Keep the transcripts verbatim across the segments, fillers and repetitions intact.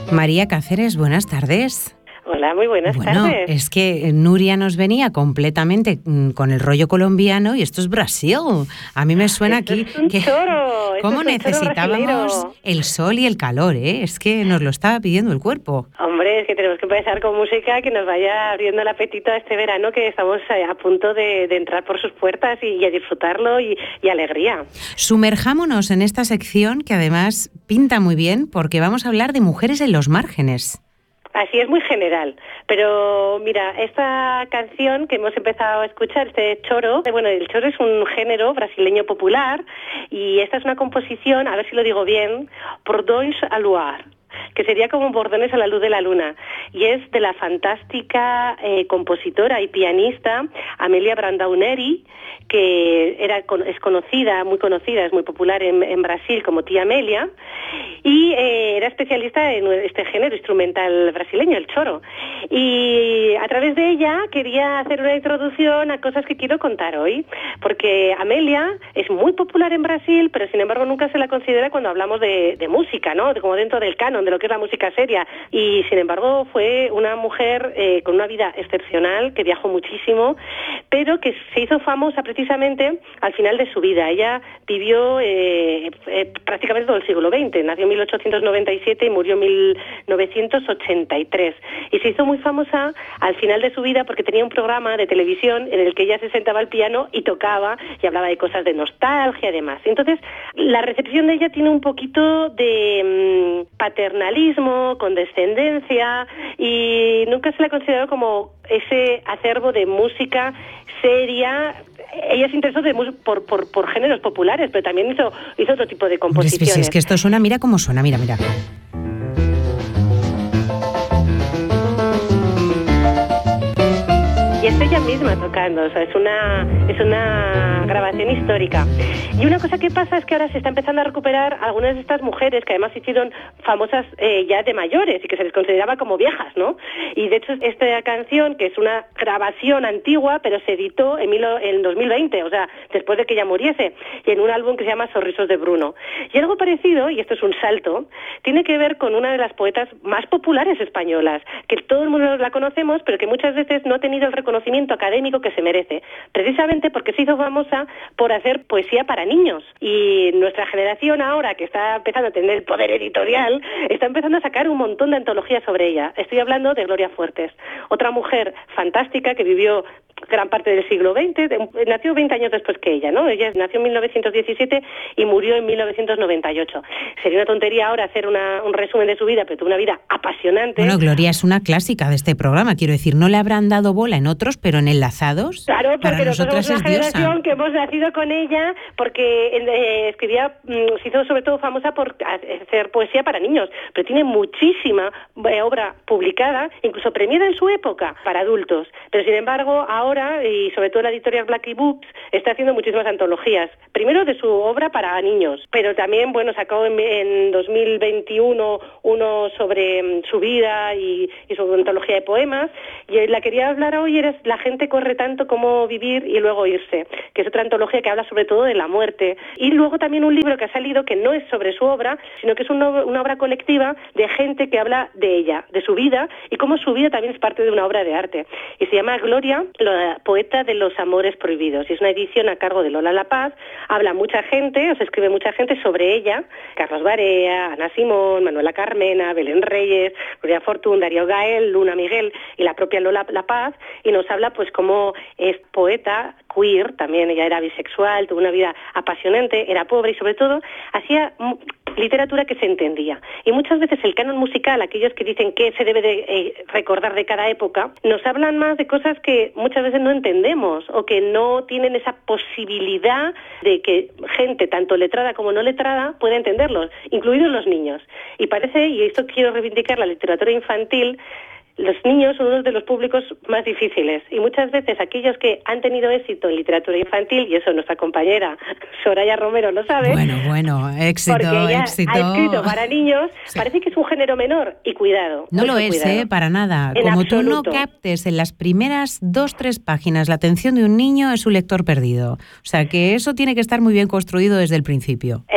María Cáceres, buenas tardes. Hola, muy buenas bueno, tardes. Es que Nuria nos venía completamente con el rollo colombiano y esto es Brasil. A mí me suena esto aquí es un que choro, cómo esto es un necesitábamos choro el sol y el calor, ¿eh? Es que nos lo estaba pidiendo el cuerpo. Hombre, es que tenemos que empezar con música que nos vaya abriendo el apetito a este verano que estamos a punto de, de entrar por sus puertas y, y a disfrutarlo y, y alegría. Sumerjámonos en esta sección que además pinta muy bien porque vamos a hablar de mujeres en los márgenes. Así es, muy general. Pero mira, esta canción que hemos empezado a escuchar, este choro, bueno, el choro es un género brasileño popular y esta es una composición, a ver si lo digo bien, Bordões ao Luar, que sería como bordones a la luz de la luna, y es de la fantástica eh, compositora y pianista Amélia Brandão Nery, que era es conocida, muy conocida, es muy popular en, en Brasil como Tía Amélia, y eh, era especialista en este género instrumental brasileño, el choro. Y a través de ella quería hacer una introducción a cosas que quiero contar hoy, porque Amélia es muy popular en Brasil, pero sin embargo nunca se la considera cuando hablamos de, de música, ¿no? De, como dentro del canon, de lo que es la música seria. Y sin embargo fue una mujer eh, con una vida excepcional, que viajó muchísimo, pero que se hizo famosa precisamente al final de su vida. Ella vivió eh, eh, prácticamente todo el siglo veinte, nació en mil ochocientos noventa y siete y murió en mil novecientos ochenta y tres. Y se hizo muy famosa al final de su vida porque tenía un programa de televisión en el que ella se sentaba al piano y tocaba y hablaba de cosas de nostalgia y demás. Entonces, la recepción de ella tiene un poquito de mmm, paternalismo, condescendencia, y nunca se la ha considerado como ese acervo de música seria. Ella se interesó de mus- por, por, por géneros populares, pero también hizo, hizo otro tipo de composiciones. Sí, es que esto suena, mira cómo suena, mira, mira. Y es ella misma tocando, o sea, es una, es una grabación histórica. Y una cosa que pasa es que ahora se está empezando a recuperar algunas de estas mujeres que además se hicieron famosas eh, ya de mayores y que se les consideraba como viejas, ¿no? Y de hecho esta canción, que es una grabación antigua, pero se editó en, mil, en dos mil veinte, o sea, después de que ella muriese, y en un álbum que se llama Sorrisos de Bruno. Y algo parecido, y esto es un salto, tiene que ver con una de las poetas más populares españolas, que todo el mundo la conocemos, pero que muchas veces no ha tenido el reconocimiento académico que se merece, precisamente porque se hizo famosa por hacer poesía para niños. Y nuestra generación ahora, que está empezando a tener el poder editorial, está empezando a sacar un montón de antologías sobre ella. Estoy hablando de Gloria Fuertes, otra mujer fantástica que vivió gran parte del siglo veinte, de, nació veinte años después que ella, ¿no? Ella nació en mil novecientos diecisiete y murió en mil novecientos noventa y ocho. Sería una tontería ahora hacer una, un resumen de su vida, pero tuvo una vida apasionante. Bueno, Gloria es una clásica de este programa, quiero decir, no le habrán dado bola en otros, pero en Enlazados, claro, porque para nosotras somos es una diosa. generación que hemos nacido con ella, porque eh, escribía, se hizo sobre todo famosa por hacer poesía para niños, pero tiene muchísima eh, obra publicada, incluso premiada en su época, para adultos. Pero sin embargo, ahora, y sobre todo la editorial Blackie Books, está haciendo muchísimas antologías. Primero de su obra para niños, pero también, bueno, sacó en, en dos mil veintiuno uno sobre um, su vida y, y su antología de poemas, y la quería hablar hoy, era La gente corre tanto como vivir y luego irse, que es otra antología que habla sobre todo de la muerte. Y luego también un libro que ha salido que no es sobre su obra, sino que es una, una obra colectiva de gente que habla de ella, de su vida, y cómo su vida también es parte de una obra de arte. Y se llama Gloria, la poeta de los amores prohibidos, y es una edición a cargo de Lola La Paz. Habla mucha gente, o se escribe mucha gente sobre ella: Carlos Barea, Ana Simón, Manuela Carmena, Belén Reyes, Gloria Fortún, Darío Gael, Luna Miguel y la propia Lola La Paz, y nos habla pues cómo es poeta, queer, también ella era bisexual, tuvo una vida apasionante, era pobre y sobre todo hacía literatura que se entendía. Y muchas veces el canon musical, aquellos que dicen que se debe de eh, recordar de cada época, nos hablan más de cosas que muchas veces no entendemos o que no tienen esa posibilidad de que gente, tanto letrada como no letrada, pueda entenderlos, incluidos los niños. Y parece, y esto quiero reivindicar, la literatura infantil, los niños son uno de los públicos más difíciles y muchas veces aquellos que han tenido éxito en literatura infantil, y eso nuestra compañera Soraya Romero lo sabe. Bueno, bueno, éxito, porque ella éxito. ha escrito para niños, sí. Parece que es un género menor y cuidado. No lo es, eh, para nada. En Como absoluto. Tú no captes en las primeras dos, tres páginas la atención de un niño, es un lector perdido. O sea que eso tiene que estar muy bien construido desde el principio. Exactamente.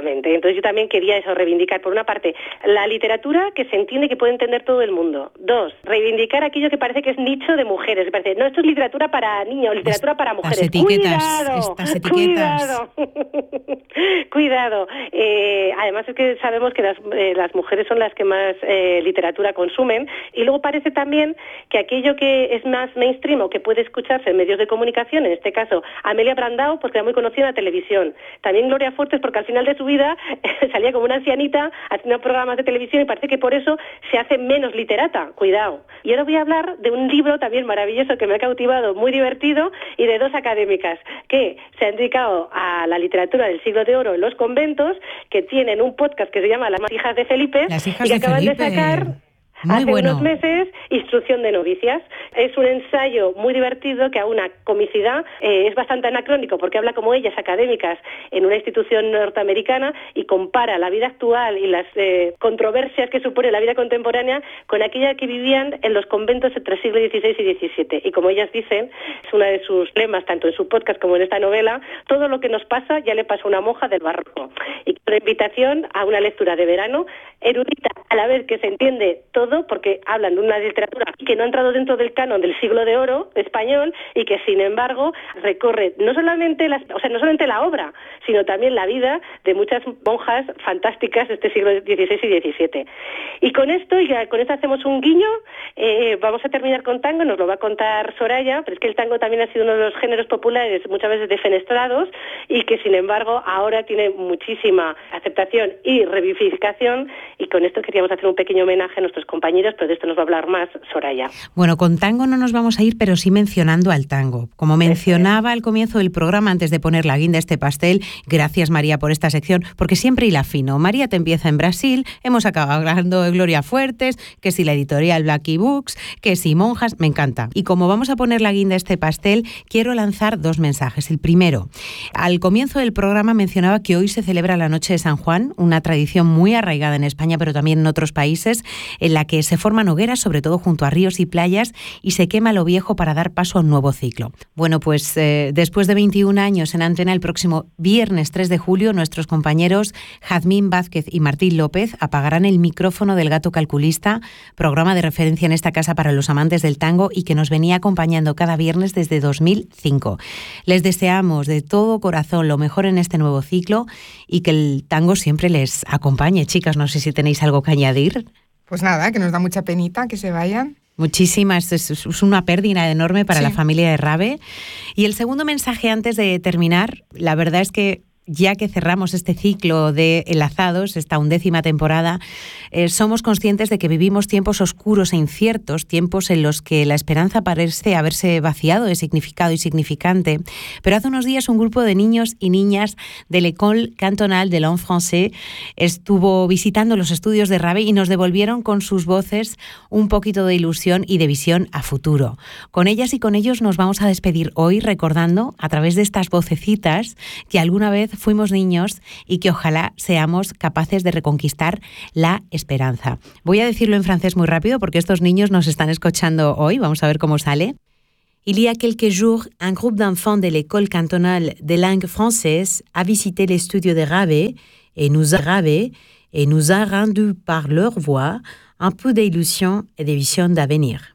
Efectivamente. Entonces yo también quería eso, reivindicar, por una parte, la literatura que se entiende que puede entender todo el mundo. Dos, reivindicar aquello que parece que es nicho de mujeres. Que parece, no, esto es literatura para niños, literatura para mujeres. Estas etiquetas, ¡Cuidado! estas etiquetas. ¡Cuidado! Cuidado. Eh, además es que sabemos que las, eh, las mujeres son las que más eh, literatura consumen, y luego parece también que aquello que es más mainstream o que puede escucharse en medios de comunicación, en este caso Amelia Brandao, pues que era muy conocida en la televisión. También Gloria Fuertes, porque al final de su vida salía como una ancianita haciendo programas de televisión y parece que por eso se hace menos literata. Cuidado. Y ahora voy a hablar de un libro también maravilloso que me ha cautivado, muy divertido, y de dos académicas que se han dedicado a la literatura del siglo de oro en los conventos, que tienen un podcast que se llama Las hijas de Felipe, Las hijas y que de acaban Felipe. de sacar Muy hace bueno. unos meses Instrucción de novicias. Es un ensayo muy divertido que a una comicidad eh, es bastante anacrónico, porque habla como ellas, académicas, en una institución norteamericana, y compara la vida actual y las eh, controversias que supone la vida contemporánea con aquella que vivían en los conventos entre el siglo dieciséis y diecisiete. Y como ellas dicen, es una de sus lemas, tanto en su podcast como en esta novela: todo lo que nos pasa ya le pasa a una monja del barroco. Y una invitación a una lectura de verano, erudita, a la vez que se entiende todo, porque hablan de una literatura que no ha entrado dentro del canon del siglo de oro español, y que sin embargo recorre no solamente las, o sea, no solamente la obra, sino también la vida de muchas monjas fantásticas de este siglo dieciséis y diecisiete. Y con esto, y con esto hacemos un guiño, eh, vamos a terminar con tango, nos lo va a contar Soraya, pero es que el tango también ha sido uno de los géneros populares muchas veces defenestrados, y que sin embargo ahora tiene muchísima aceptación y revivificación, y con esto queríamos hacer un pequeño homenaje a nuestros compañeros, pero de esto nos va a hablar más Soraya. Bueno, con tango no nos vamos a ir, pero sí mencionando al tango. Como mencionaba al comienzo del programa, antes de poner la guinda a este pastel, gracias María por esta sección, porque siempre hila fino. María te empieza en Brasil, hemos acabado hablando de Gloria Fuertes, que si la editorial Blackie Books, que si monjas, me encanta. Y como vamos a poner la guinda a este pastel, quiero lanzar dos mensajes. El primero, al comienzo del programa mencionaba que hoy se celebra la Noche de San Juan, una tradición muy arraigada en España, pero también en otros países, en la que se forman hogueras, sobre todo junto a ríos y playas, y se quema lo viejo para dar paso a un nuevo ciclo. Bueno, pues eh, después de veintiún años en Antena, el próximo viernes tres de julio, nuestros compañeros Jazmín Vázquez y Martín López apagarán el micrófono del Gato Calculista, programa de referencia en esta casa para los amantes del tango y que nos venía acompañando cada viernes desde dos mil cinco. Les deseamos de todo corazón lo mejor en este nuevo ciclo y que el tango siempre les acompañe. Chicas, no sé si tenéis algo que añadir. Pues nada, que nos da mucha penita que se vayan. Muchísimas, es, es una pérdida enorme para sí. la familia de Rabe. Y el segundo mensaje antes de terminar, la verdad es que ya que cerramos este ciclo de Enlazados, esta undécima temporada, eh, somos conscientes de que vivimos tiempos oscuros e inciertos, tiempos en los que la esperanza parece haberse vaciado de significado y significante. Pero hace unos días un grupo de niños y niñas de l'École Cantonale de Langue Française estuvo visitando los estudios de Rabe y nos devolvieron con sus voces un poquito de ilusión y de visión a futuro. Con ellas y con ellos nos vamos a despedir hoy recordando, a través de estas vocecitas, que alguna vez fuimos niños y que ojalá seamos capaces de reconquistar la esperanza. Voy a decirlo en francés muy rápido porque estos niños nos están escuchando hoy. Vamos a ver cómo sale. Il y a quelques jours, un groupe d'enfants de l'École cantonale de langue française a visité les studios de Rabe et nous a Rabe et nous a rendu par leur voix un peu d'illusion et de vision d'avenir.